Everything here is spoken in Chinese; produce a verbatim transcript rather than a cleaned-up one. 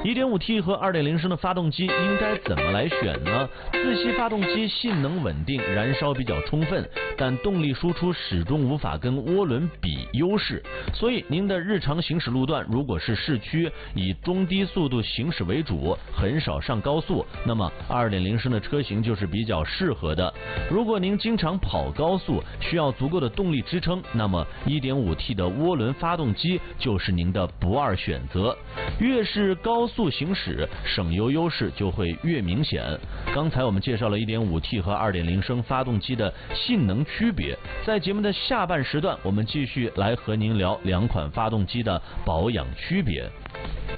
一点五 T 和二点零升的发动机应该怎么来选呢？自吸发动机性能稳定，燃烧比较充分，但动力输出始终无法跟涡轮比优势。所以您的日常行驶路段如果是市区以中低速度行驶为主，很少上高速，那么二点零升的车型就是比较适合的。如果您经常跑高速，需要足够的动力支撑，那么 一点五 T 的涡轮发动机就是您的不二选择。越是高速行驶，省油优势就会越明显。刚才我们介绍了 一点五 T 和二点零升发动机的性能区别，在节目的下半时段，我们继续来和您聊两款发动机的保养区别。